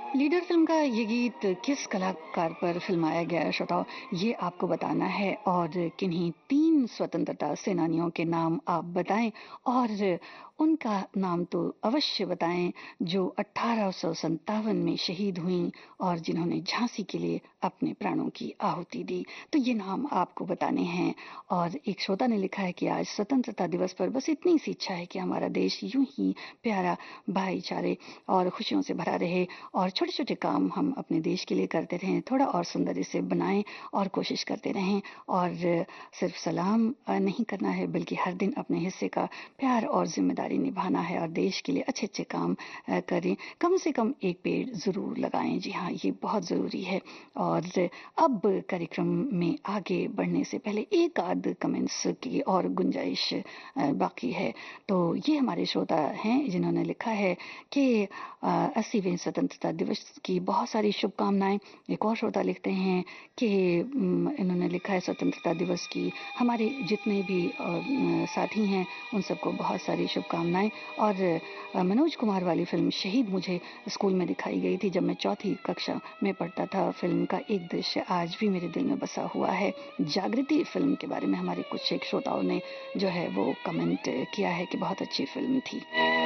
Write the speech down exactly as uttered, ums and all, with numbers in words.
Leader film का ये गीत किस कलाकार पर फिल्माया गया है श्रोताओ, ये आपको बताना है और किन्हीं तीन स्वतंत्रता सेनानियों के नाम आप बताएं और उनका नाम तो अवश्य बताएं जो अठारह सौ सत्तावन में शहीद हुई और जिन्होंने झांसी के लिए अपने प्राणों की आहुति दी। तो ये नाम आपको बताने हैं। और एक श्रोता ने लिखा है कि आज स्वतंत्रता दिवस पर बस इतनी सी इच्छा है कि हमारा देश यूं ही प्यारा, भाईचारे और खुशियों से भरा रहे और छोटे छोटे काम हम अपने देश के लिए करते रहें, थोड़ा और सुंदर इसे बनाएं और कोशिश करते रहें। और सिर्फ सलाम नहीं करना है बल्कि हर दिन अपने हिस्से का प्यार और जिम्मेदारी निभाना है और देश के लिए अच्छे अच्छे काम करें। कम से कम एक पेड़ जरूर लगाएं। जी हाँ, ये बहुत जरूरी है। और अब कार्यक्रम में आगे बढ़ने से पहले एक आध कमेंट्स की और गुंजाइश बाकी है। तो ये हमारे श्रोता हैं जिन्होंने लिखा है कि अस्सीवें स्वतंत्रता दिवस की बहुत सारी शुभकामनाएं। एक और श्रोता लिखते हैं कि इन्होंने लिखा है स्वतंत्रता दिवस की हमारे जितने भी साथी हैं उन सबको बहुत सारी शुभकामनाएं। और मनोज कुमार वाली फिल्म शहीद मुझे स्कूल में दिखाई गई थी जब मैं चौथी कक्षा में पढ़ता था। फिल्म का एक दृश्य आज भी मेरे दिल में बसा हुआ है। जागृति फिल्म के बारे में हमारे कुछ एक श्रोताओं ने जो है वो कमेंट किया है कि बहुत अच्छी फिल्म थी।